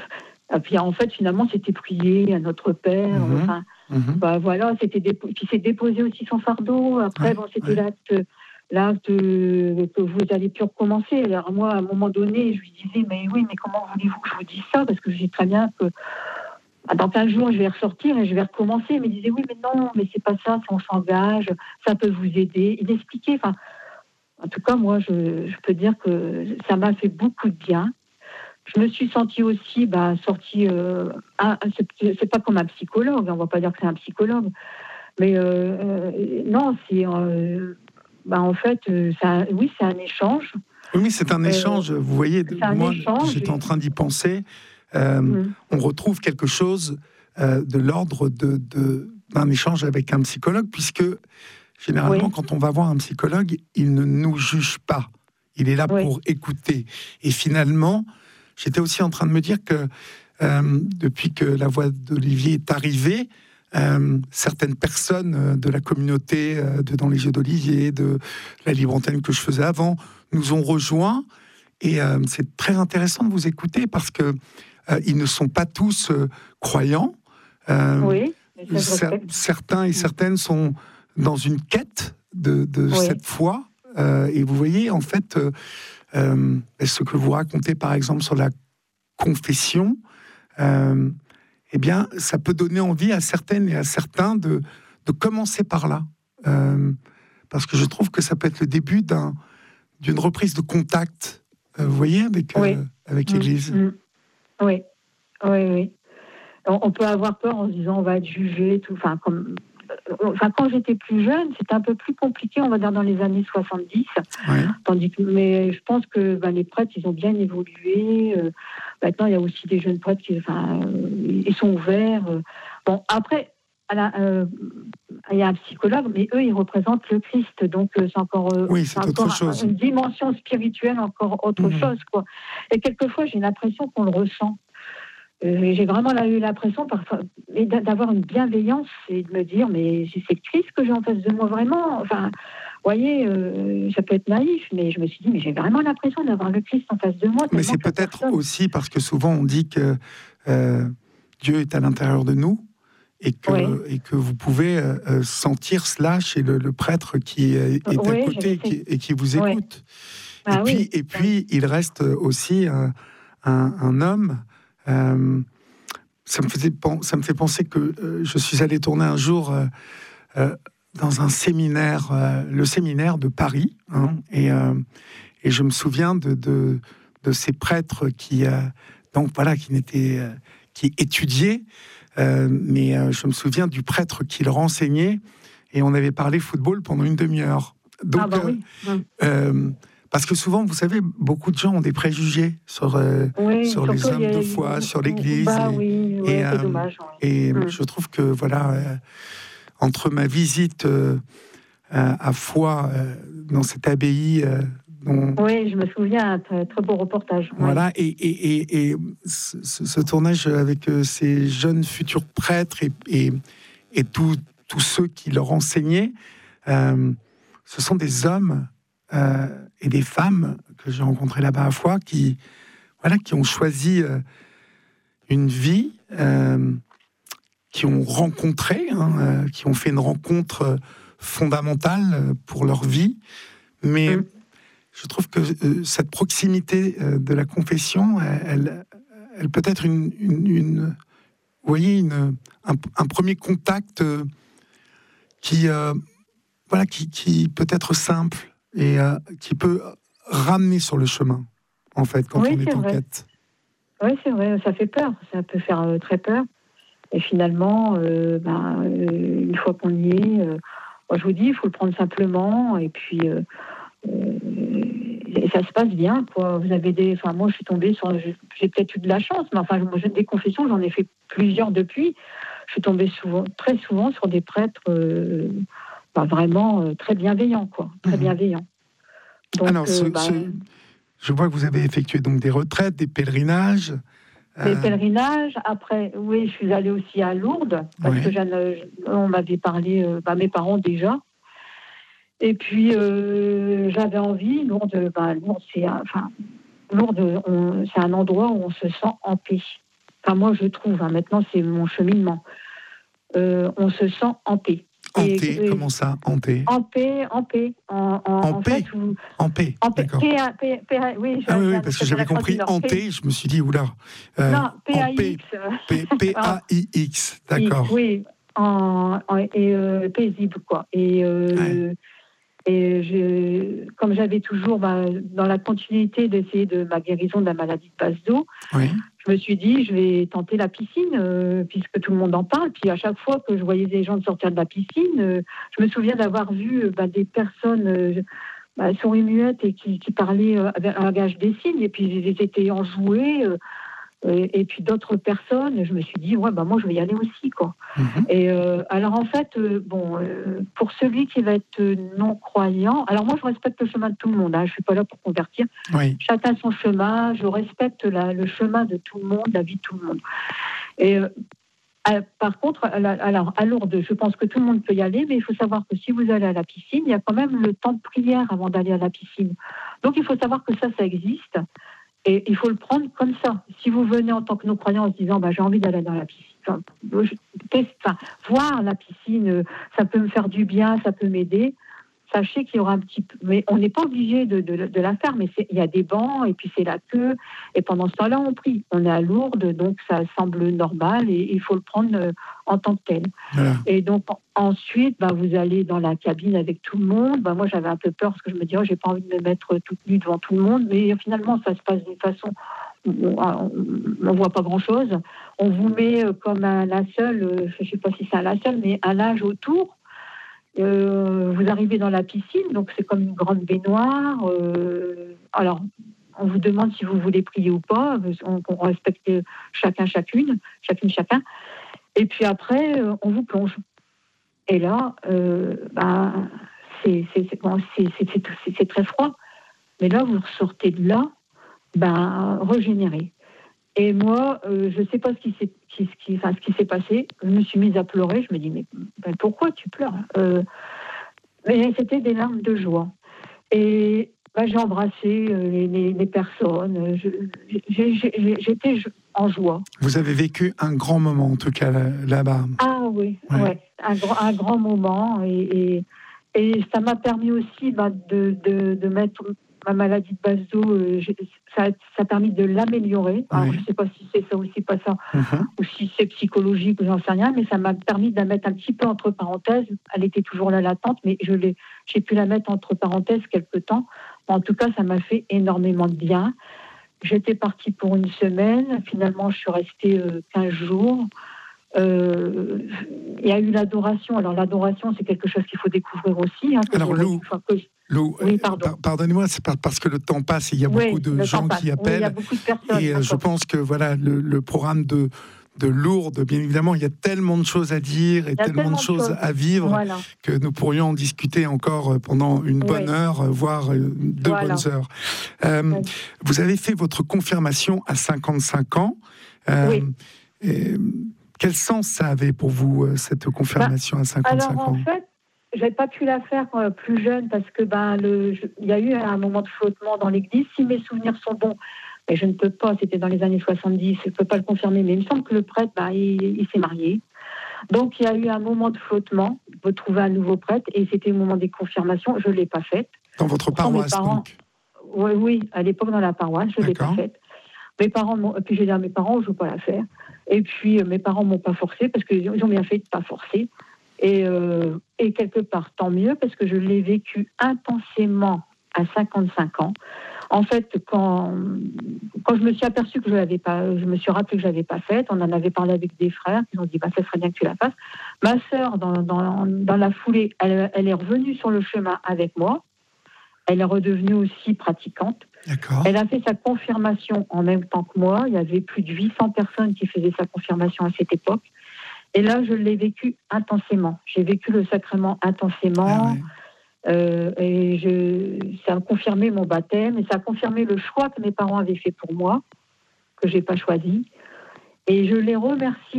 Et puis en fait, finalement, c'était prier à notre Père. Mhm. Enfin, Mhm. bah voilà, c'était dépo- puis c'est déposer aussi son fardeau. Après, Ouais, bon, c'était ouais. l'acte, l'acte euh, que vous allez plus recommencer. Alors moi, à un moment donné, je lui disais mais oui, mais comment voulez-vous que je vous dise ça? Parce que je sais très bien que ah, dans quinze jours, je vais ressortir et je vais recommencer. Il me disait oui, mais non, mais c'est pas ça, si on s'engage, ça peut vous aider. Il expliquait. Enfin, en tout cas, moi, je, je peux dire que ça m'a fait beaucoup de bien. Je me suis sentie aussi bah, sortie. Euh, un- c'est, c'est pas comme un psychologue, on va pas dire que c'est un psychologue, mais euh, euh, non, c'est. Euh, bah, en fait, euh, c'est un- oui, c'est un échange. Oui, mais c'est un Euh, échange. Vous voyez, de- c'est un moi, échange. j'étais en train d'y penser. Euh, Mm. on retrouve quelque chose euh, de l'ordre de, de- d'un échange avec un psychologue, puisque généralement, Oui. quand on va voir un psychologue, il ne nous juge pas. Il est là Oui. pour écouter. Et finalement, j'étais aussi en train de me dire que euh, depuis que la voix d'Olivier est arrivée, euh, certaines personnes euh, de la communauté euh, de Dans les Yeux d'Olivier, de la libre antenne que je faisais avant, nous ont rejoints. Et euh, c'est très intéressant de vous écouter parce que euh, ils ne sont pas tous euh, croyants. Euh, Oui. mais ça, je cer- respecte. certains et certaines sont dans une quête de, de Oui. cette foi. Euh, et vous voyez, en fait, euh, euh, ce que vous racontez, par exemple, sur la confession, euh, eh bien, ça peut donner envie à certaines et à certains de, de commencer par là. Euh, parce que je trouve que ça peut être le début d'un, d'une reprise de contact, euh, vous voyez, avec, euh, Oui. avec Mm, l'Église. mm. Oui, oui, oui. On, on peut avoir peur en se disant on va être jugé, tout. Enfin, comme, euh, enfin, quand j'étais plus jeune, c'était un peu plus compliqué, on va dire dans les années soixante-dix. Ouais. Tandis que, mais je pense que ben, les prêtres, ils ont bien évolué. Euh, maintenant, il y a aussi des jeunes prêtres qui, enfin, euh, ils sont ouverts. Euh. Bon, après, à la, euh, il y a un psychologue, mais eux, ils représentent le Christ, donc euh, c'est encore, euh, Oui, c'est autre encore chose. une dimension spirituelle, encore autre Mhm. chose, quoi. Et quelquefois, j'ai l'impression qu'on le ressent. Euh, j'ai vraiment là, eu l'impression parfois et d'a- d'avoir une bienveillance et de me dire mais c'est le Christ que j'ai en face de moi vraiment. Enfin, vous voyez, euh, ça peut être naïf, mais je me suis dit mais j'ai vraiment l'impression d'avoir le Christ en face de moi. Mais tellement c'est que la peut-être personne- aussi parce que souvent on dit que euh, Dieu est à l'intérieur de nous et que, Oui. et que vous pouvez euh, euh, sentir cela chez le, le prêtre qui est, est Oui, à je côté et le sais. qui, et qui vous Ouais. écoute. Ah et, puis, oui. et puis, il reste aussi un, un, un homme. euh, ça, me faisait, pen- ça me fait penser que euh, je suis allé tourner un jour euh, euh, dans un séminaire, euh, le séminaire de Paris, hein, et, euh, et je me souviens de, de, de ces prêtres qui, euh, donc voilà, qui n'étaient, euh, qui étudiaient, euh, mais euh, je me souviens du prêtre qui leur enseignait, et on avait parlé football pendant une demi-heure. Donc, Ah bah oui. euh, euh, parce que souvent, vous savez, beaucoup de gens ont des préjugés sur, euh, Oui, sur les surtout, hommes il y a- de foi, sur l'Église. Bah et, oui, ouais, et, c'est euh, dommage. Ouais. et Mm. je trouve que, voilà, euh, entre ma visite euh, à, à Foix, euh, dans cette abbaye, euh, dont, Oui, je me souviens, un très, très beau reportage. Ouais. voilà, et, et, et, et ce, ce tournage avec euh, ces jeunes futurs prêtres et, et, et tous tous ceux qui leur enseignaient, euh, ce sont des hommes euh, et des femmes que j'ai rencontrés là-bas à Foix qui, voilà, qui ont choisi euh, une vie, euh, qui ont rencontré, hein, euh, qui ont fait une rencontre euh, fondamentale pour leur vie, mais Mm. je trouve que euh, cette proximité euh, de la confession, elle, elle, elle peut être une, une, une vous voyez, une, un, un premier contact euh, qui, euh, voilà, qui, qui peut être simple et euh, qui peut ramener sur le chemin, en fait, quand Oui, on est, c'est en vrai. quête. Oui, c'est vrai, ça fait peur, ça peut faire euh, très peur. Et finalement, euh, ben, euh, une fois qu'on y est, euh, moi, je vous dis, il faut le prendre simplement, et puis euh, euh, et ça se passe bien, quoi. Vous avez des, enfin, moi, je suis tombée sur, j'ai j'ai peut-être eu de la chance, mais enfin, moi, j'ai des confessions, j'en ai fait plusieurs depuis. Je suis tombée souvent, très souvent, sur des prêtres, euh, ben, vraiment euh, très bienveillants, quoi, très Mhm. bienveillants. Donc, Alors, ce, euh, ben, ce, je vois que vous avez effectué donc des retraites, des pèlerinages. Des euh, pèlerinages. Après, oui, je suis allée aussi à Lourdes, parce Ouais. que j'en- on m'avait parlé, euh, bah, mes parents déjà. Et puis, euh, j'avais envie, Lourdes, ben, Lourdes, c'est un, enfin, Lourdes, on, c'est un endroit où on se sent en paix. Enfin, moi, je trouve, hein, maintenant, c'est mon cheminement. Euh, on se sent en paix. Hanté, Et, et, comment ça, hanté? En paix, en paix. En, en, En en paix, fait, vous, en paix, en paix, d'accord. P A, P, P, oui, je Ah oui, oui, viens parce de que j'avais la compris Croix du Nord. hanté, je me suis dit, oula. Euh, Non, P A en I paix, X. P- P-A-I-X, d'accord. Oui, en, en- et euh, paisible, quoi. Et, euh, Ouais. et je, comme j'avais toujours, bah, dans la continuité d'essayer de ma guérison de la maladie de passe d'eau, Oui. je me suis dit, je vais tenter la piscine, euh, puisque tout le monde en parle. Puis à chaque fois que je voyais des gens sortir de la piscine, euh, je me souviens d'avoir vu euh, bah, des personnes euh, bah, souris muettes et qui, qui parlaient euh, avec un langage des signes, et puis ils étaient enjoués. Euh, et, et puis d'autres personnes, je me suis dit, ouais, bah moi je vais y aller aussi, quoi. Mhm. Et euh, alors en fait, euh, bon, euh, pour celui qui va être non croyant, alors moi je respecte le chemin de tout le monde. Hein, je suis pas là pour convertir. Oui. Chacun son chemin. Je respecte la, le chemin de tout le monde, la vie de tout le monde. Et euh, à, par contre, à, la, alors à Lourdes, je pense que tout le monde peut y aller, mais il faut savoir que si vous allez à la piscine, il y a quand même le temps de prière avant d'aller à la piscine. Donc il faut savoir que ça, ça existe. Et il faut le prendre comme ça. Si vous venez en tant que non-croyant en se disant bah, « j'ai envie d'aller dans la piscine enfin, », enfin, voir la piscine, ça peut me faire du bien, ça peut m'aider. Sachez qu'il y aura un petit peu... Mais on n'est pas obligé de, de, de la faire, mais c'est, il y a des bancs, et puis c'est la queue. Et pendant ce temps-là, on prie. On est à Lourdes, donc ça semble normal, et il faut le prendre en tant que tel. Voilà. Et donc, ensuite, bah, vous allez dans la cabine avec tout le monde. Bah, moi, j'avais un peu peur, parce que je me disais, oh, j'ai pas envie de me mettre toute nue devant tout le monde. Mais finalement, ça se passe d'une façon... On ne voit pas grand-chose. On vous met comme un linceul, je ne sais pas si c'est un linceul, mais un linge autour. Euh, vous arrivez dans la piscine, donc c'est comme une grande baignoire. Euh, alors, on vous demande si vous voulez prier ou pas. On, on respecte chacun, chacune, chacune, chacun. Et puis après, on vous plonge. Et là, euh, bah, c'est, c'est, c'est, bon, c'est, c'est, c'est, c'est très froid. Mais là, vous ressortez de là, ben, régénéré. Et moi, euh, je ne sais pas ce qui, s'est, qui, qui, enfin, ce qui s'est passé. Je me suis mise à pleurer. Je me dis, mais ben, pourquoi tu pleures euh, Mais c'était des larmes de joie. Et ben, j'ai embrassé euh, les, les, les personnes. Je, j'ai, j'ai, j'étais en joie. Vous avez vécu un grand moment, en tout cas, là-bas. Ah oui, ouais. Ouais, un, un grand moment. Et, et, et ça m'a permis aussi ben, de, de, de mettre... ma maladie de base d'eau, euh, ça, ça a permis de l'améliorer. Alors, oui. Je ne sais pas si c'est ça ou si c'est pas ça, uh-huh. ou si c'est psychologique, ou j'en sais rien, mais ça m'a permis de la mettre un petit peu entre parenthèses. Elle était toujours là latente, mais je l'ai, j'ai pu la mettre entre parenthèses quelque temps. En tout cas, ça m'a fait énormément de bien. J'étais partie pour une semaine. Finalement, je suis restée euh, quinze jours. Euh, il y a eu l'adoration. Alors, l'adoration, c'est quelque chose qu'il faut découvrir aussi. Hein, Alors, Lou, que... Lou oui, pardon. euh, pardonnez-moi, c'est parce que le temps passe et il y a beaucoup oui, de gens qui appellent. Oui, il y a beaucoup de personnes. Et euh, je pense que voilà, le, le programme de, de Lourdes, bien évidemment, il y a tellement de choses à dire et tellement, tellement de choses, choses à vivre voilà. que nous pourrions en discuter encore pendant une bonne oui. heure, voire deux voilà. bonnes heures. Euh, oui. Vous avez fait votre confirmation à cinquante-cinq ans. Euh, oui. Et, quel sens ça avait pour vous, cette confirmation bah, à cinquante-cinq alors, ans? En fait, je n'avais pas pu la faire euh, plus jeune parce que ben, le, je, il y a eu un moment de flottement dans l'église. Si mes souvenirs sont bons, mais je ne peux pas, c'était dans les années soixante-dix, je ne peux pas le confirmer, mais il me semble que le prêtre, ben, il, il s'est marié. Donc, il y a eu un moment de flottement, retrouver un nouveau prêtre, et c'était au moment des confirmations. Je ne l'ai pas faite. Dans votre paroisse, parents, donc oui, oui, à l'époque, dans la paroisse, je ne l'ai pas faite. Mes parents, puis j'ai dit à mes parents, je ne veux pas la faire. Et puis, mes parents ne m'ont pas forcé, parce qu'ils ont bien fait de ne pas forcer. Et, euh, et quelque part, tant mieux, parce que je l'ai vécu intensément à cinquante-cinq ans. En fait, quand, quand je me suis aperçue que je l'avais pas, je me suis rappelé que je l'avais pas faite, on en avait parlé avec des frères, ils ont dit, bah, ça serait bien que tu la fasses. Ma sœur, dans, dans, dans la foulée, elle, elle est revenue sur le chemin avec moi. Elle est redevenue aussi pratiquante. D'accord. Elle a fait sa confirmation en même temps que moi. Il y avait plus de huit cents personnes qui faisaient sa confirmation à cette époque. Et là, je l'ai vécu intensément. J'ai vécu le sacrement intensément. Ah ouais. euh, et je, ça a confirmé mon baptême. Et ça a confirmé le choix que mes parents avaient fait pour moi, que je n'ai pas choisi. Et je les remercie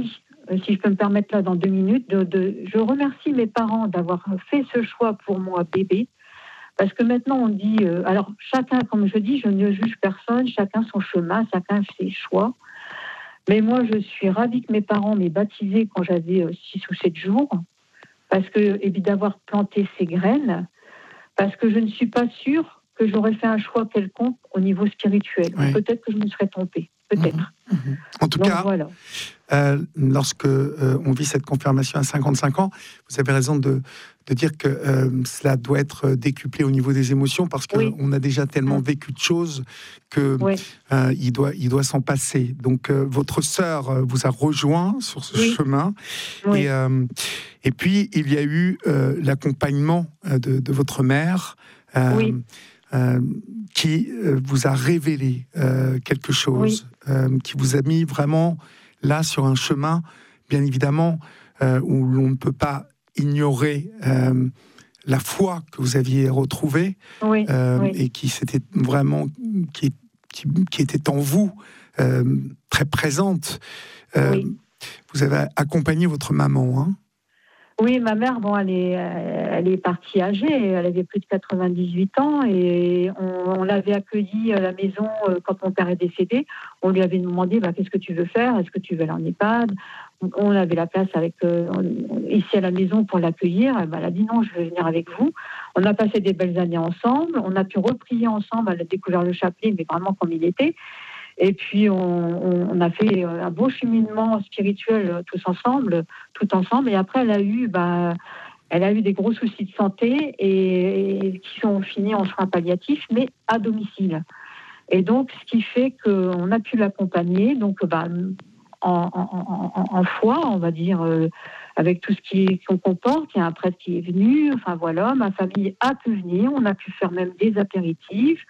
si je peux me permettre là dans deux minutes, de, de, je remercie mes parents d'avoir fait ce choix pour moi, bébé. Parce que maintenant, on dit... Euh, alors, chacun, comme je dis, je ne juge personne, chacun son chemin, chacun ses choix. Mais moi, je suis ravie que mes parents m'aient baptisée quand j'avais six ou sept jours, parce que, et d'avoir planté ces graines, parce que je ne suis pas sûre que j'aurais fait un choix quelconque au niveau spirituel. Oui. Peut-être que je me serais trompée. Peut-être. Mmh, mmh. En tout Donc, cas, voilà. euh, lorsque euh, on vit cette confirmation à cinquante-cinq ans, vous avez raison de, de dire que euh, cela doit être décuplé au niveau des émotions, parce qu'on oui. a déjà tellement mmh. vécu de choses qu'il oui. euh, doit, il doit s'en passer. Donc, euh, votre sœur vous a rejoint sur ce oui. chemin. Oui. Et, euh, et puis, il y a eu euh, l'accompagnement de, de votre mère. Euh, oui. Euh, qui euh, vous a révélé euh, quelque chose, oui. euh, qui vous a mis vraiment là sur un chemin, bien évidemment, euh, où l'on ne peut pas ignorer euh, la foi que vous aviez retrouvée, oui. Euh, oui. et qui s'était vraiment, qui, qui, qui était en vous, euh, très présente. Euh, oui. Vous avez accompagné votre maman, hein? Oui, ma mère, bon, elle est, elle est partie âgée, elle avait plus de quatre-vingt-dix-huit ans et on, on l'avait accueillie à la maison quand mon père est décédé. On lui avait demandé, bah, qu'est-ce que tu veux faire ? Est-ce que tu veux aller en EHPAD ? On avait la place avec, euh, ici à la maison pour l'accueillir. Bah, elle a dit non, je veux venir avec vous. On a passé des belles années ensemble. On a pu reprier ensemble. Elle a découvert le chapelet, mais vraiment comme il était. Et puis, on, on a fait un beau cheminement spirituel tous ensemble, tout ensemble. Et après, elle a eu, bah, elle a eu des gros soucis de santé et, et qui sont finis en soins palliatifs, mais à domicile. Et donc, ce qui fait qu'on a pu l'accompagner, donc, bah, en, en, en, en foi, on va dire, euh, avec tout ce qui, qu'on comporte. Il y a un prêtre qui est venu. Enfin, voilà, ma famille a pu venir. On a pu faire même des apéritifs.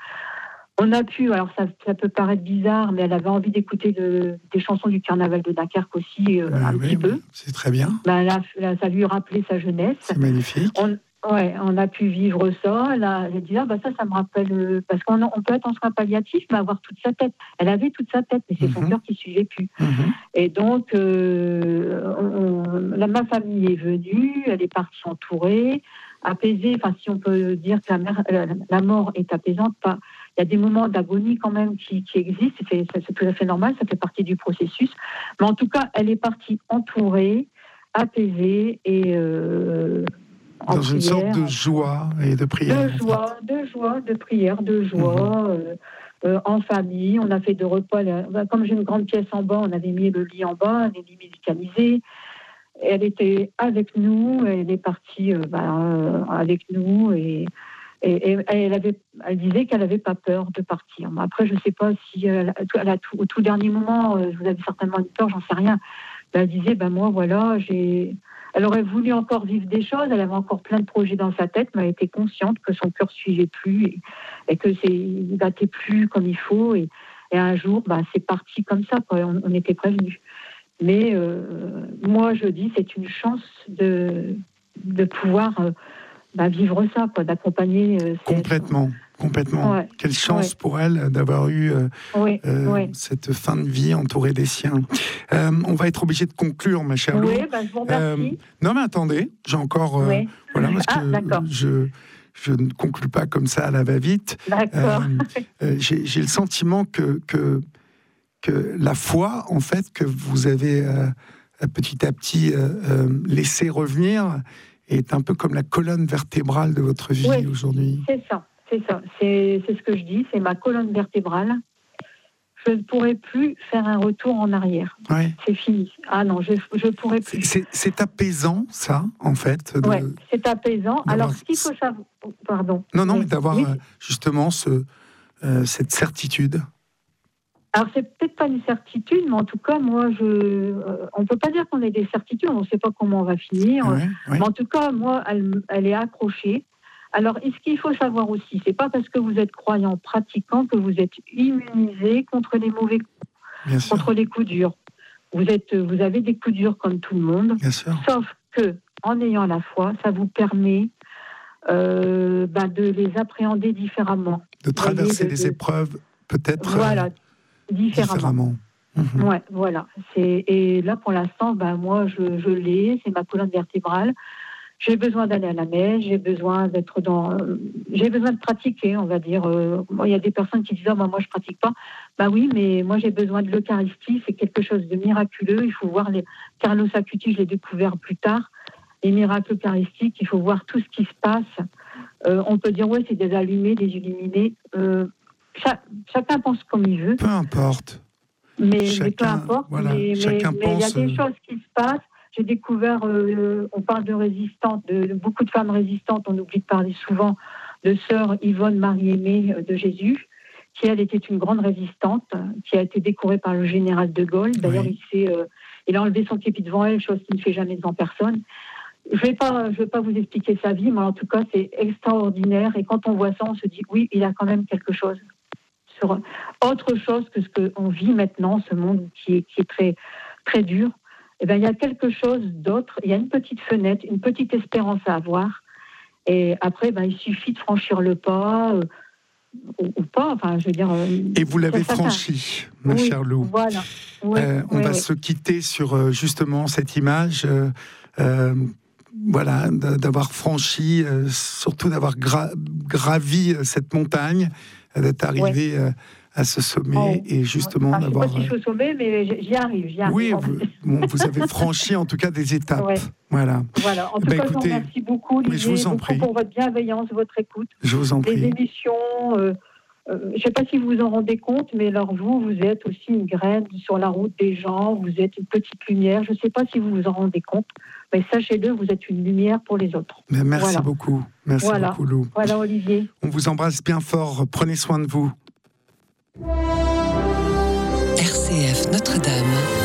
On a pu, alors ça, ça peut paraître bizarre, mais elle avait envie d'écouter de, des chansons du carnaval de Dunkerque aussi, euh, bah, un oui, petit peu. C'est très bien. Ben, là, là, ça lui rappelait sa jeunesse. C'est magnifique. On, ouais, on a pu vivre ça. Elle a, elle a dit, ah, bah, ça, ça me rappelle... Euh, parce qu'on on peut être en soins palliatifs, mais avoir toute sa tête. Elle avait toute sa tête, mais c'est mm-hmm. son cœur qui ne suivait plus. Mm-hmm. Et donc, euh, on, la, ma famille est venue, elle est partie entourée, apaisée. Enfin, si on peut dire que la, mère, la, la mort est apaisante, pas... Il y a des moments d'agonie quand même qui, qui existent, c'est, c'est tout à fait normal, ça fait partie du processus. Mais en tout cas, elle est partie entourée, apaisée et euh, en dans prière, une sorte de joie et de prière. De joie, en fait. de joie, de prière, de joie, mmh. euh, euh, en famille. On a fait de repas. Là, comme j'ai une grande pièce en bas, on avait mis le lit en bas, un lit médicalisé. Elle était avec nous, elle est partie euh, bah, euh, avec nous et... Et, et elle, avait, elle disait qu'elle n'avait pas peur de partir. Mais après, je ne sais pas si elle, elle a tout, au tout dernier moment, vous avez certainement eu peur, j'en sais rien. Mais elle disait, ben moi, voilà, j'ai... Elle aurait voulu encore vivre des choses, elle avait encore plein de projets dans sa tête, mais elle était consciente que son cœur ne suivait plus et, et que c'est, il ne battait plus comme il faut. Et, et un jour, ben, c'est parti comme ça, quoi. On, on était prévenus. Mais euh, moi, je dis, c'est une chance de, de pouvoir... Euh, Bah, vivre ça, quoi, d'accompagner. Euh, complètement, cette... complètement. Ouais. Quelle chance ouais. pour elle d'avoir eu euh, ouais. Euh, ouais. cette fin de vie entourée des siens. Euh, on va être obligé de conclure, ma chère Lou. Oui, bah, je vous remercie. Euh, non, mais attendez, j'ai encore... Euh, ouais. Voilà, parce ah, que d'accord. je... Je ne conclue pas comme ça à la va-vite. D'accord. Euh, j'ai, j'ai le sentiment que, que, que la foi, en fait, que vous avez euh, petit à petit euh, euh, laissé revenir, est un peu comme la colonne vertébrale de votre vie oui, aujourd'hui. C'est ça, c'est ça. C'est, c'est ce que je dis, c'est ma colonne vertébrale. Je ne pourrai plus faire un retour en arrière. Ouais. C'est fini. Ah non, je ne pourrai plus. C'est, c'est, c'est apaisant, ça, en fait. De, oui, c'est apaisant. Alors, ce qu'il faut savoir... Pardon. Non, non, oui. mais d'avoir oui. euh, justement ce, euh, cette certitude. Alors, c'est peut-être pas une certitude, mais en tout cas, moi, je, euh, on ne peut pas dire qu'on ait des certitudes, on ne sait pas comment on va finir. Ouais, ouais. Mais en tout cas, moi, elle, elle est accrochée. Alors, ce qu'il faut savoir aussi, c'est pas parce que vous êtes croyant, pratiquant, que vous êtes immunisé contre les mauvais coups, Bien contre sûr. les coups durs. Vous, êtes, vous avez des coups durs comme tout le monde. Bien sûr. Sauf que, en ayant la foi, ça vous permet euh, ben, de les appréhender différemment. De traverser voyez, de, les de... épreuves, peut-être... Voilà. Euh... Différemment. Différemment. Mmh. Ouais, voilà. C'est... Et là, pour l'instant, ben, moi, je, je l'ai, c'est ma colonne vertébrale. J'ai besoin d'aller à la messe, j'ai besoin d'être dans, j'ai besoin de pratiquer, on va dire. Euh, il y a des personnes qui disent oh, bah, moi je pratique pas. Bah oui, mais moi j'ai besoin de l'Eucharistie, c'est quelque chose de miraculeux. Il faut voir les Carlos Acutis, je l'ai découvert plus tard, les miracles eucharistiques. Il faut voir tout ce qui se passe. Euh, on peut dire ouais, c'est des allumés, des illuminés. Euh, cha- chacun pense comme il veut. Peu importe. Mais, chacun, mais peu importe. Voilà, mais chacun mais, mais il y a pense. des choses qui se passent. J'ai découvert, euh, on parle de résistantes, de, de beaucoup de femmes résistantes, on oublie de parler souvent de sœur Yvonne Marie-Aimée de Jésus, qui elle était une grande résistante, qui a été décorée par le général de Gaulle. D'ailleurs, oui. il, s'est, euh, il a enlevé son képi devant elle, chose qu'il ne fait jamais devant personne. Je ne vais pas, je vais pas vous expliquer sa vie, mais en tout cas, c'est extraordinaire. Et quand on voit ça, on se dit, oui, il a quand même quelque chose. Sur autre chose que ce qu'on vit maintenant, ce monde qui est, qui est très, très dur. Eh bien, il y a quelque chose d'autre, il y a une petite fenêtre, une petite espérance à avoir. Et après, ben, il suffit de franchir le pas, euh, ou, ou pas, enfin, je veux dire... Euh, Et vous l'avez franchi, ma oui, chère Lou. Voilà. Oui, euh, on oui, va oui. se quitter sur, euh, justement, cette image, euh, euh, voilà, d'avoir franchi, euh, surtout d'avoir gra- gravi cette montagne, d'être arrivé... Ouais. Euh, à ce sommet oh, et justement ah, d'avoir... Je ne sais pas si je suis au sommet, mais j'y arrive. J'y arrive. Oui, vous, bon, vous avez franchi en tout cas des étapes. Ouais. Voilà. Voilà. En tout ben, cas, écoutez, je vous remercie beaucoup, Olivier, je vous en beaucoup prie. pour votre bienveillance, votre écoute. Je vous en prie. Les émissions, euh, euh, je ne sais pas si vous vous en rendez compte, mais alors vous, vous êtes aussi une graine sur la route des gens, vous êtes une petite lumière. Je ne sais pas si vous vous en rendez compte, mais sachez-le, vous êtes une lumière pour les autres. Mais merci voilà. beaucoup. Merci voilà. beaucoup, Lou. Voilà, Olivier. On vous embrasse bien fort. Prenez soin de vous. R C F Notre-Dame.